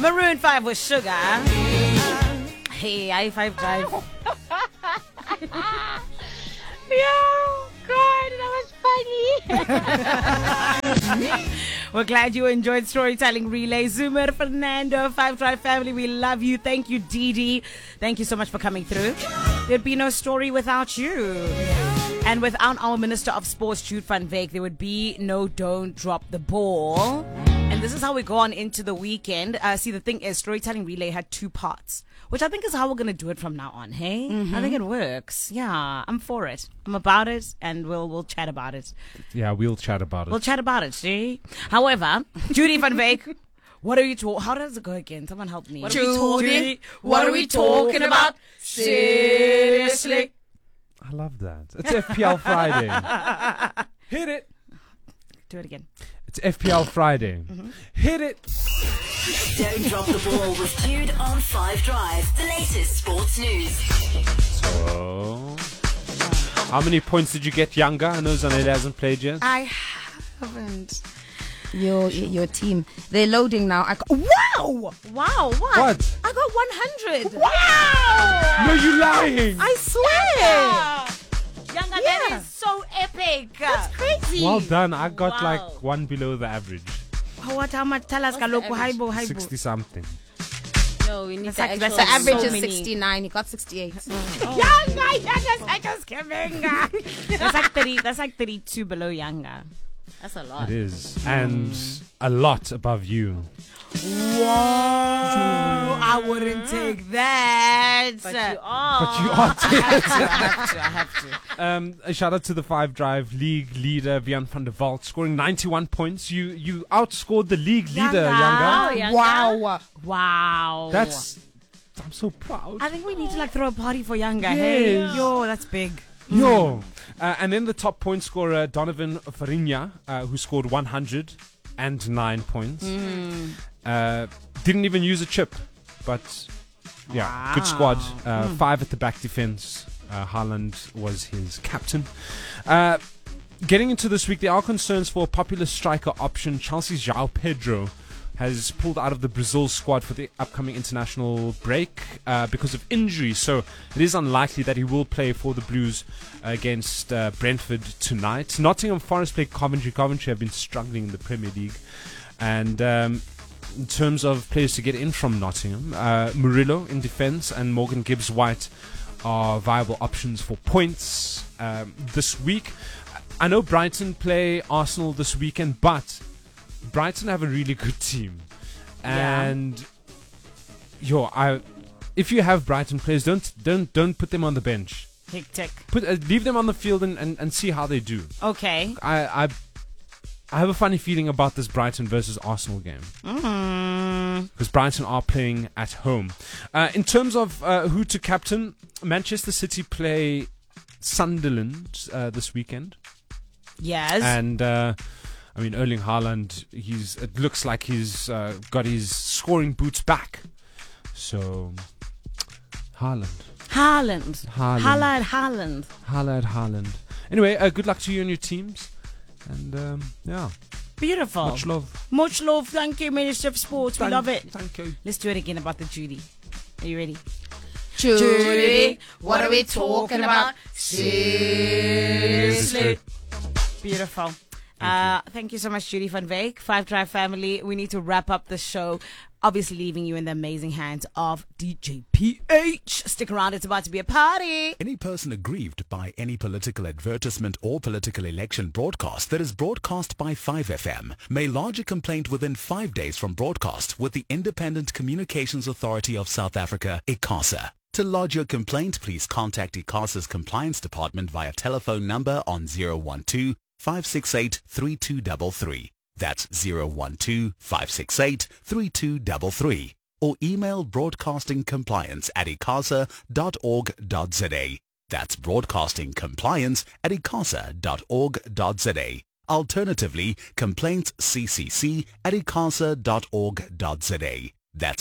Maroon 5 with Sugar. Hey, I5 Drive. Yo, God, that was funny. We're glad you enjoyed Storytelling Relay. Zoomer, Fernando, 5 Drive family, we love you. Thank you, Didi. Thank you so much for coming through. There'd be no story without you. And without our Minister of Sports, Jude van Wyk, there would be no Don't Drop the Ball. And this is how we go on into the weekend. See, the thing is, Storytelling Relay had 2 parts, which I think is how we're going to do it from now on, hey? I think it works. Yeah, I'm for it. I'm about it, and we'll chat about it. Yeah, we'll chat about it. We'll chat about it, see? However, Judy van Wyk, what are you talking? How does it go again? Someone help me. Judy, what are we talking about? Seriously. I love that. It's FPL Friday. Hit it. Do it again. It's FPL Friday. Hit it. Don't drop the ball with Jude on 5 Drive, the latest sports news. So, how many points did you get, Younger? I know Zanele hasn't played yet. I haven't. Your team. They're loading now. Wow! Wow, what? I got 100. Wow! No, you lying. I swear. Younger, that is so epic. That's crazy. Well done. I got like one below the average. What? How much? Tell us, Kaloku. Haibo. 60 something. No, we need That's the like actual. the average is is 69. He got 68. Younger's giving. That's like 32 below Younger. That's a lot. It is. And a lot above you. Whoa! I wouldn't take that. But you are. But you are I have to. A shout out to the 5 Drive league leader, Vian van der Walt, scoring 91 points. You outscored the league leader, Younger. Wow. Wow. I'm so proud. I think we need to throw a party for Younger. Yes. Hey, yo, that's big. Yo. And then the top point scorer, Donovan Farinha, who scored 109 points. Didn't even use a chip, but yeah, good squad. 5 at the back defense. Haaland was his captain. Getting into this week, there are concerns for a popular striker option. Chelsea's João Pedro has pulled out of the Brazil squad for the upcoming international break because of injury. So it is unlikely that he will play for the Blues against Brentford tonight. Nottingham Forest play Coventry. Coventry have been struggling in the Premier League. And in terms of players to get in from Nottingham, Murillo in defence and Morgan Gibbs-White are viable options for points this week. I know Brighton play Arsenal this weekend, but Brighton have a really good team, and if you have Brighton players, don't put them on the bench. Tick. Leave them on the field and see how they do. Okay. I have a funny feeling about this Brighton versus Arsenal game because Brighton are playing at home. In terms of who to captain, Manchester City play Sunderland this weekend. Yes. And Erling Haaland, it looks like he's got his scoring boots back. So, Haaland. Anyway, good luck to you and your teams. And, yeah. Beautiful. Much love. Much love. Thank you, Minister of Sports. We love it. Thank you. Let's do it again about the Judy. Are you ready? Judy, what are we talking about? Seriously. Beautiful. Thank you so much, Judy van Wyk. 5 Drive family. We need to wrap up the show. Obviously, leaving you in the amazing hands of DJ PH. Stick around. It's about to be a party. Any person aggrieved by any political advertisement or political election broadcast that is broadcast by 5FM may lodge a complaint within 5 days from broadcast with the Independent Communications Authority of South Africa, ICASA. To lodge your complaint, please contact ICASA's Compliance Department via telephone number on 012-568-3233. That's 012-568-3233. Or email broadcastingcompliance@icasa.org.za. That's broadcastingcompliance@icasa.org.za. Alternatively, complaintsccc@icasa.org.za. That's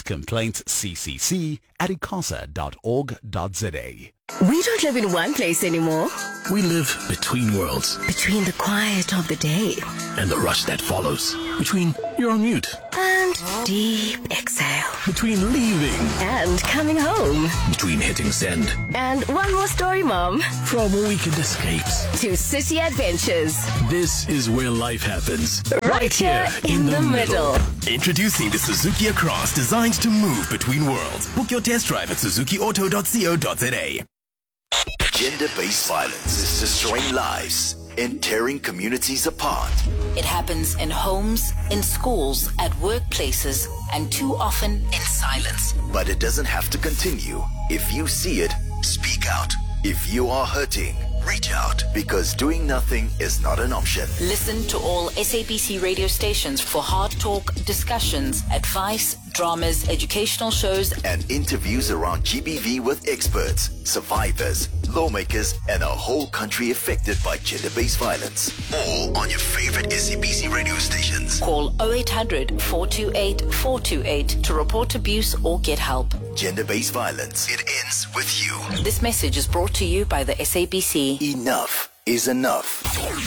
complaintsccc@icasa.org.za. We don't live in one place anymore. We live between worlds. Between the quiet of the day and the rush that follows. Between you're on mute and Deep exhale. Between leaving, And coming home. between hitting send, And one more story, Mom. from weekend escapes. To City Adventures. This is where life happens. Right here in the middle. Introducing the Suzuki Across, designed to move between worlds. Book your test drive at suzukiauto.co.za. Gender-based violence is destroying lives and tearing communities apart. It happens in homes, in schools, at workplaces, and too often in silence. But it doesn't have to continue. If you see it, speak out. If you are hurting, reach out, because doing nothing is not an option. Listen to all SABC radio stations for hard talk, discussions, advice, dramas, educational shows, And interviews around GBV with experts, survivors, lawmakers, and a whole country affected by gender-based violence. All on your favorite SABC radio stations. Call 0800 428 428 to report abuse or get help. Gender-based violence. It ends with you. This message is brought to you by the SABC. Enough is enough.